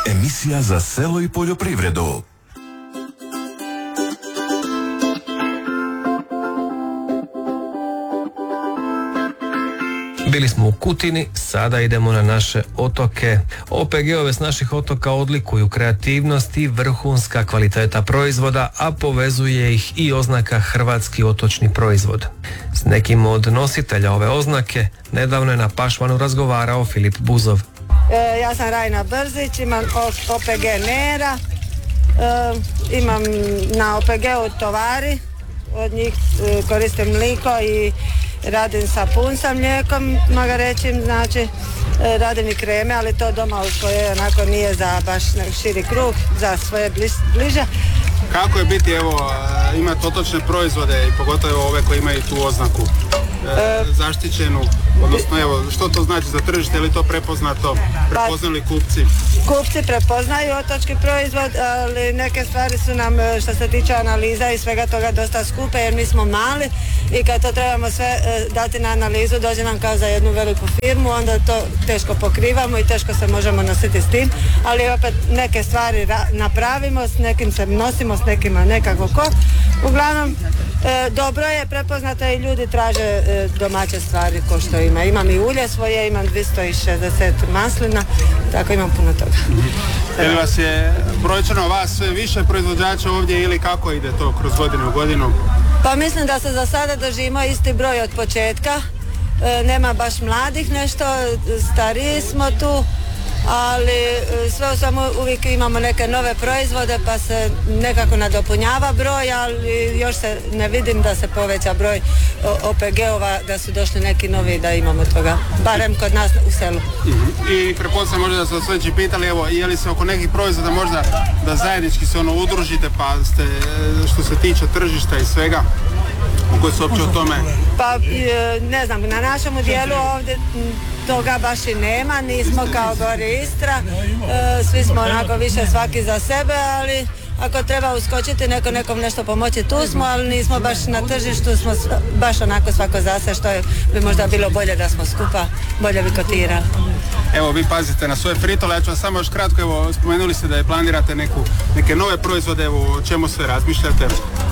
Emisija za selo i poljoprivredu. Bili smo u Kutini, sada idemo na naše otoke. OPG-ove s naših otoka odlikuju kreativnost i vrhunska kvaliteta proizvoda, a povezuje ih i oznaka Hrvatski otočni proizvod. S nekim od nositelja ove oznake nedavno je na Pašmanu razgovarao Filip Buzov. Ja sam Rajna Brzić, imam OPG Nera, imam na OPG-u tovari, od njih koristim mliko i radim sapun sa mlijekom, mogu reći, znači radim i kreme, ali to doma u koje onako nije za baš širi krug, za svoje bliže. Kako je biti, evo, imati otočne proizvode i pogotovo ove koji imaju tu oznaku zaštićenu, odnosno evo, što to znači za tržište, je li to prepoznato, prepoznali kupci? Kupci prepoznaju otočki proizvod, ali neke stvari su nam, što se tiče analiza i svega toga, dosta skupe, jer mi smo mali i kad to trebamo sve dati na analizu, dođe nam kao za jednu veliku firmu, onda to teško pokrivamo i teško se možemo nositi s tim, ali opet neke stvari napravimo, s nekim se nosimo, s nekima nekako ko. Uglavnom, dobro je prepoznato i ljudi traže domaće stvari ko što ima. Imam i ulje svoje, imam 260 maslina, tako imam puno toga. Je li vas je brojčano vas sve više proizvođača ovdje ili kako ide to kroz godinu u godinu? Pa mislim da se za sada držimo isti broj od početka. Nema baš mladih nešto, stariji smo tu, ali sve u svemu uvijek imamo neke nove proizvode pa se nekako nadopunjava broj, ali još se ne vidim da se poveća broj OPG-ova, da su došli neki novi da imamo toga, barem kod nas u selu. I prepostavljam možda da ste vas već pitali, evo, je li se oko nekih proizvoda možda da zajednički se udružite pa ste, što se tiče tržišta i svega, koji su uopće o tome? Pa ne znam, na našemu dijelu ovdje toga baš i nema, nismo kao Gori Istra, svi smo onako više svaki za sebe, ali ako treba uskočiti nekom nešto pomoći, tu smo, ali nismo baš na tržištu, smo baš onako svako za se, što bi možda bilo bolje da smo skupa, bolje bi kotirali. Evo, vi pazite na svoje fritole, ja ću vam samo još kratko, evo, spomenuli ste da je planirate neke nove proizvode, evo, o čemu sve razmišljate?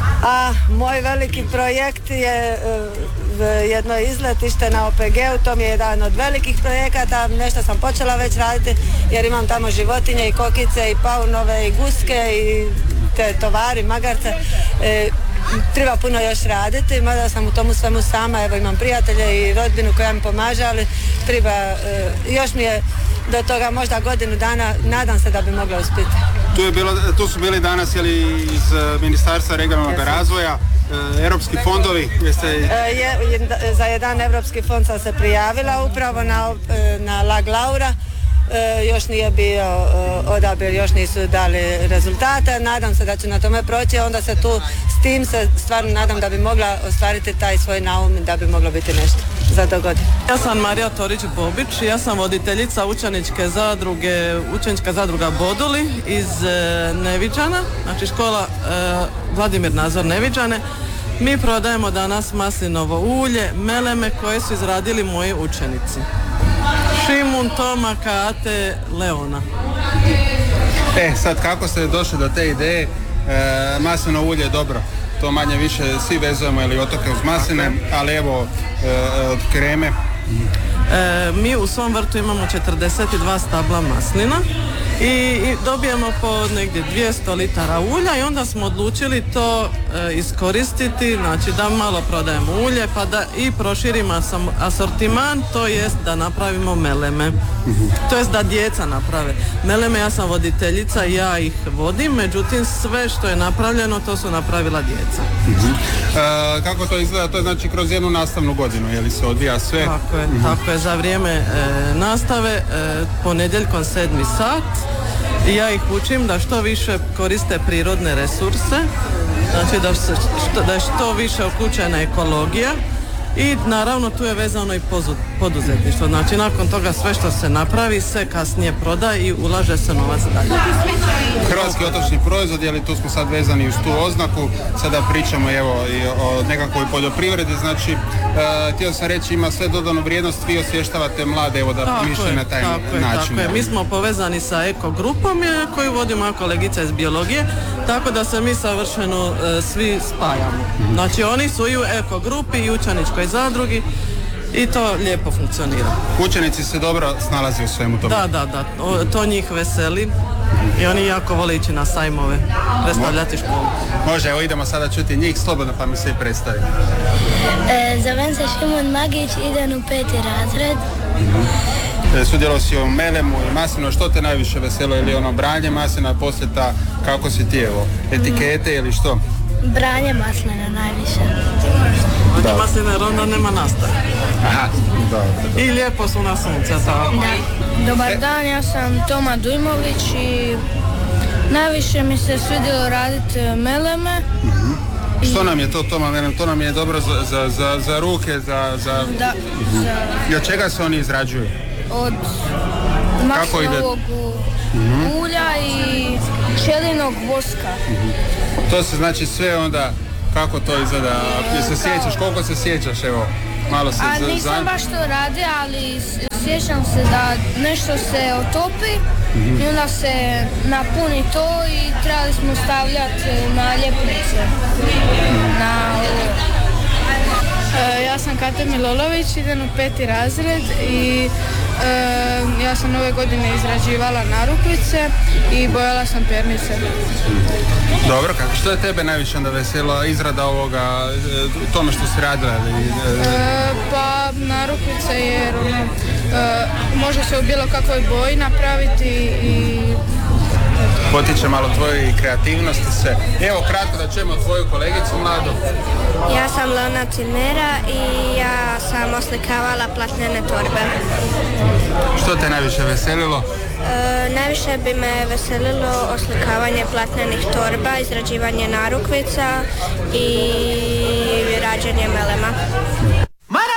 Moj veliki projekt je jedno izletište na OPG-u, to mi je jedan od velikih projekata, nešto sam počela već raditi jer imam tamo životinje i kokice i paunove i guske i te tovari, magarce. Treba puno još raditi, mada sam u tomu svemu sama, evo imam prijatelje i rodbinu koja mi pomaže, ali treba, još mi je do toga možda godinu dana, nadam se da bi mogla uspjeti. Tu su bili danas iz Ministarstva regionalnog razvoja, europski fondovi. Za jedan europski fond sam se prijavila upravo na Lag Laura. Još nije bio odabir, još nisu dali rezultate, nadam se da ću na tome proći, onda se tu s tim se stvarno nadam da bi mogla ostvariti taj svoj naum, da bi moglo biti nešto za dogoditi. Ja sam Marija Torić-Bobić, ja sam voditeljica učenička zadruga Boduli iz Neviđana, znači škola Vladimir Nazor Neviđane. Mi prodajemo danas maslinovo ulje, meleme koje su izradili moji učenici. Šimun, Toma, Kate, Leona. Sad kako ste došli do te ideje? Maslinovo ulje je dobro, to manje više svi vezujemo ili otoke uz masline, ali evo od kreme. Mi u svom vrtu imamo 42 stabla maslina i dobijemo po negdje 200 litara ulja i onda smo odlučili to iskoristiti, znači da malo prodajemo ulje pa da i proširimo asortiman, to jest da napravimo meleme, to jest da djeca naprave meleme. Ja sam voditeljica i ja ih vodim, međutim sve što je napravljeno to su napravila djeca. Kako to izgleda? To je znači kroz jednu nastavnu godinu, je li se odvija sve? Tako je, za vrijeme nastave ponedjeljkom 7. sat ja ih učim da što više koriste prirodne resurse, znači da je što više uključena ekologija i naravno tu je vezano i poduzetništvo. Znači nakon toga sve što se napravi se kasnije proda i ulaže se novac dalje. Hrvatski otočni proizvod, ali tu smo sad vezani uz tu oznaku, sada pričamo evo i o nekakvoj poljoprivredi, znači htio sam reći ima sve dodanu vrijednost, vi osvještavate mlade evo da mišlju na taj način. Tako je. Mi smo povezani sa Eko grupom koju vodi moja kolegica iz biologije, tako da se mi savršeno svi spajamo. Znači oni su i u Eko grupi i učeničkoj zadrugi i to lijepo funkcionira. Učenici se dobro snalaze u svemu tome. Da, to njih veseli i oni jako vole ići na sajmove, predstavljati školu. Može, evo idemo sada čuti njih slobodno pa mi se i predstavi. Zovem se Šimon Magić, idem u 5. razred. Sudjelovao si u melemu i maslinu, što te najviše veselo, ili ono branje maslina, poslije kako si ti evo, etikete ili što? Branje maslina najviše. Branje maslina jer onda nema nastave. Aha, da. I lijepo su na sunce, tako. Da. Dobar dan, ja sam Toma Dujmović i najviše mi se svidjelo raditi meleme. Što nam je to, Toma, melem? To nam je dobro za ruke, I od čega se oni izrađuju? Od maslinovog ulja i pčelinog voska. To se znači sve onda, kako to izgleda, se sjećaš, koliko se sjećaš, evo, malo se... Nisam baš to radio, ali sjećam se da nešto se otopi i onda se napuni to i trebali smo stavljati naljepnice na Ja sam Kata Milolović, idem u 5. razred i ja sam ove godine izrađivala narukvice i bojala sam pernice. Dobro, kako? Što je tebe najviše onda veselo izrada ovoga, tome što si radila? Pa narukvice jer može se u bilo kakvoj boji napraviti i potiče malo tvoje kreativnosti sve. Evo kratko da čujemo tvoju kolegicu mladu. Ja sam Leona Cilmera i ja sam oslikavala platnene torbe. Što te najviše veselilo? Najviše bi me veselilo oslikavanje platnenih torba, izrađivanje narukvica i rađenje melema.